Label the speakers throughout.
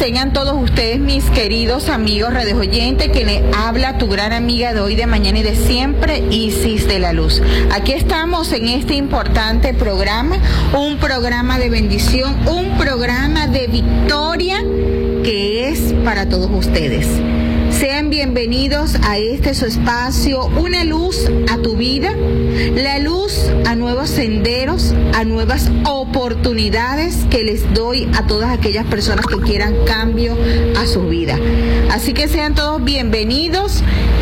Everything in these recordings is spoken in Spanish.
Speaker 1: tengan todos ustedes, mis queridos amigos radioyentes, que le habla tu gran amiga de hoy, de mañana y de siempre, Isis de la Luz. Aquí estamos en este importante programa, un programa de bendición, un programa de victoria que es para todos ustedes. Sean bienvenidos a este su espacio, una luz a tu vida, la luz a nuevos senderos, a nuevas oportunidades que les doy a todas aquellas personas que quieran cambio a su vida. Así que sean todos bienvenidos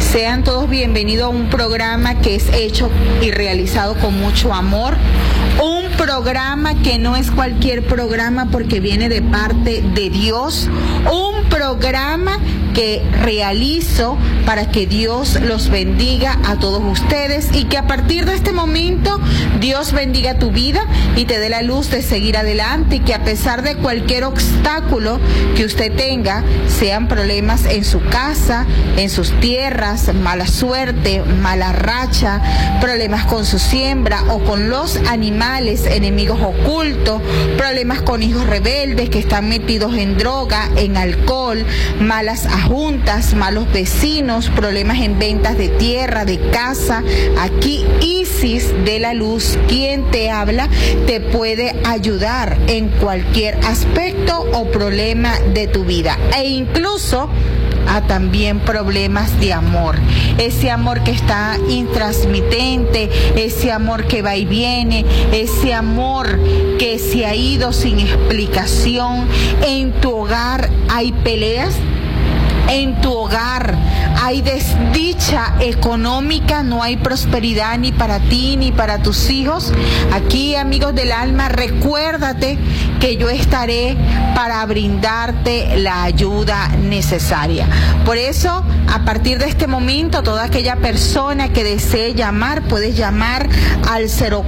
Speaker 1: a un programa que es hecho y realizado con mucho amor. Un programa que no es cualquier programa porque viene de parte de Dios. Un programa que realizo para que Dios los bendiga a todos ustedes y que a partir de este momento Dios bendiga tu vida y te dé la luz de seguir adelante, y que a pesar de cualquier obstáculo que usted tenga, sean problemas en su casa, en sus tierras, mala suerte, mala racha, problemas con su siembra o con los animales, enemigos ocultos, problemas con hijos rebeldes que están metidos en droga, en alcohol, malas juntas, malos vecinos, problemas en ventas de tierra, de casa. Aquí Isis de la Luz, quien te habla, te puede ayudar en cualquier aspecto o problema de tu vida, e incluso a también problemas de amor, ese amor que está intransmitente, ese amor que va y viene, ese amor que se ha ido sin explicación. En tu hogar hay peleas, en tu hogar hay desdicha económica, no hay prosperidad ni para ti ni para tus hijos. Aquí, amigos del alma, recuérdate que yo estaré para brindarte la ayuda necesaria. Por eso, a partir de este momento, toda aquella persona que desee llamar, puedes llamar al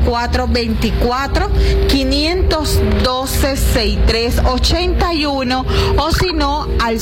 Speaker 1: 0424-512-6381 o si no, al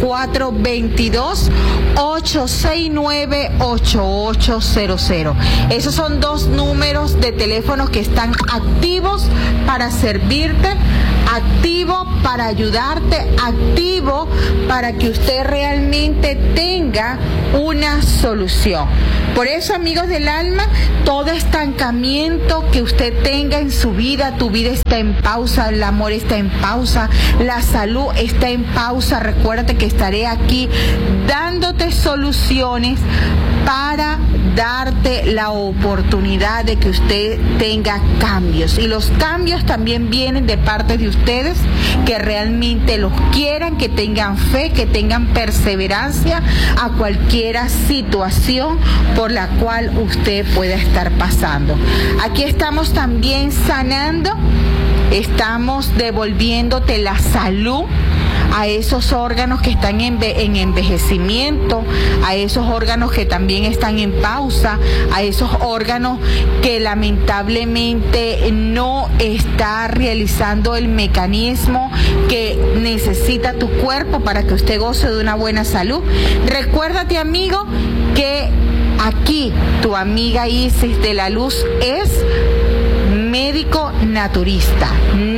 Speaker 1: 0422-869-8800. Esos son dos números de teléfonos que están activos para servirte, activo para ayudarte, activo para que usted realmente tenga una solución. Por eso, amigos del alma, todo estancamiento que usted tenga en su vida, tu vida está en pausa, el amor está en pausa, la salud está en pausa. Recuérdate que estaré aquí dándote soluciones para darte la oportunidad de que usted tenga cambios. Y los cambios también vienen de parte de ustedes, que realmente los quieran, que tengan fe, que tengan perseverancia a cualquier situación por la cual usted pueda estar pasando. Aquí estamos también sanando, estamos devolviéndote la salud a esos órganos que están en envejecimiento, a esos órganos que también están en pausa, a esos órganos que lamentablemente no está realizando el mecanismo que necesita tu cuerpo para que usted goce de una buena salud. Recuérdate, amigo, que aquí tu amiga Isis de la Luz es médico naturista.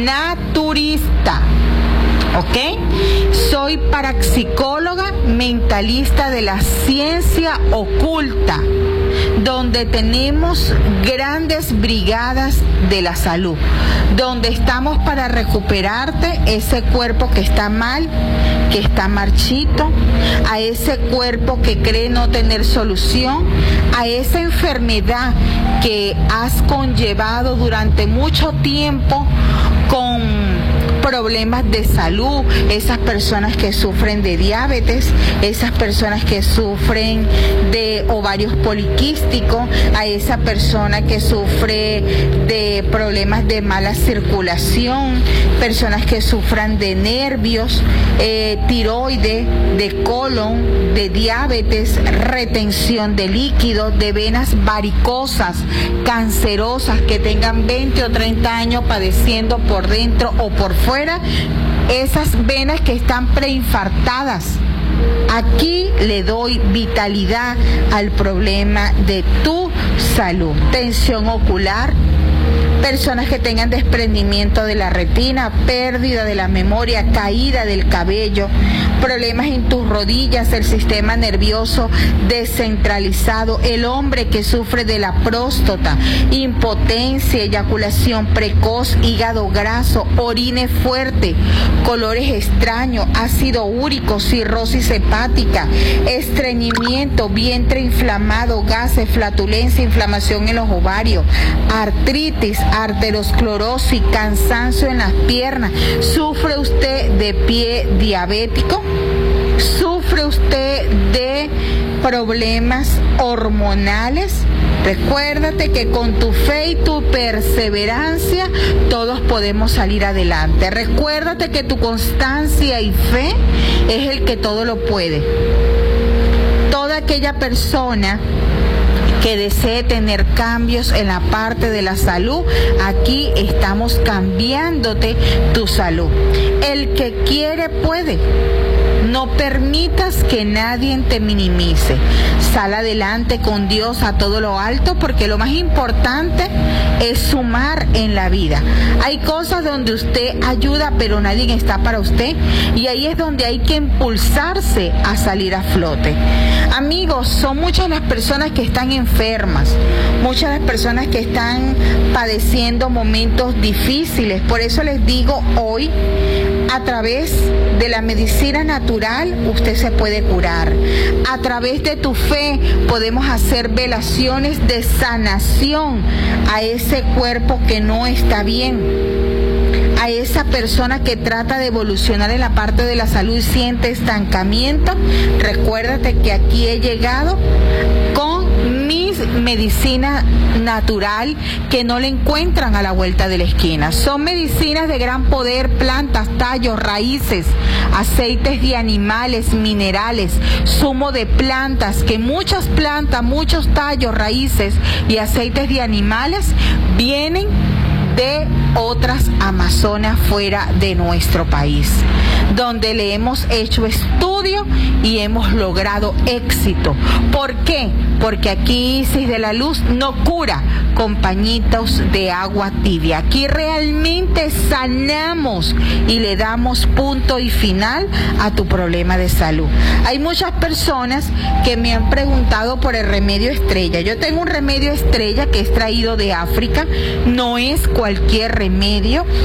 Speaker 1: ¿Ok? Soy parapsicóloga mentalista de la ciencia oculta, donde tenemos grandes brigadas de la salud, donde estamos para recuperarte ese cuerpo que está mal, que está marchito, a ese cuerpo que cree no tener solución, a esa enfermedad que has conllevado durante mucho tiempo con problemas de salud, esas personas que sufren de diabetes, esas personas que sufren de ovarios poliquísticos, a esa persona que sufre de problemas de mala circulación, personas que sufran de nervios, tiroides, de colon, de diabetes, retención de líquidos, de venas varicosas, cancerosas, que tengan 20 o 30 años padeciendo por dentro o por fuera, esas venas que están preinfartadas. Aquí le doy vitalidad al problema de tu salud. Tensión ocular, personas que tengan desprendimiento de la retina, pérdida de la memoria, caída del cabello, problemas en tus rodillas, el sistema nervioso descentralizado, el hombre que sufre de la próstata, impotencia, eyaculación precoz, hígado graso, orine fuerte, colores extraños, ácido úrico, cirrosis hepática, estreñimiento, vientre inflamado, gases, flatulencia, inflamación en los ovarios, artritis, arteriosclerosis, cansancio en las piernas. ¿Sufre usted de pie diabético? ¿Sufre usted de problemas hormonales? Recuérdate que con tu fe y tu perseverancia todos podemos salir adelante. Recuérdate que tu constancia y fe es el que todo lo puede. Toda aquella persona que desee tener cambios en la parte de la salud, aquí estamos cambiándote tu salud. El que quiere puede. No permitas que nadie te minimice. Sal adelante con Dios a todo lo alto, porque lo más importante es sumar en la vida. Hay cosas donde usted ayuda, pero nadie está para usted, y ahí es donde hay que impulsarse a salir a flote. Amigos, son muchas las personas que están enfermas, muchas las personas que están padeciendo momentos difíciles. Por eso les digo hoy, a través de la medicina natural usted se puede curar. A través de tu fe podemos hacer velaciones de sanación a ese cuerpo que no está bien, a esa persona que trata de evolucionar en la parte de la salud y siente estancamiento. Recuérdate que aquí he llegado con mis medicina natural que no le encuentran a la vuelta de la esquina. Son medicinas de gran poder, plantas, tallos, raíces, aceites de animales, minerales, zumo de plantas, que muchas plantas, muchos tallos, raíces y aceites de animales vienen de otras Amazonas fuera de nuestro país, donde le hemos hecho estudio y hemos logrado éxito. ¿Por qué? Porque aquí Isis de la Luz no cura con pañitos de agua tibia. Aquí realmente sanamos y le damos punto y final a tu problema de salud. Hay muchas personas que me han preguntado por el remedio estrella. Yo tengo un remedio estrella que es traído de África, no es cualquier remedio.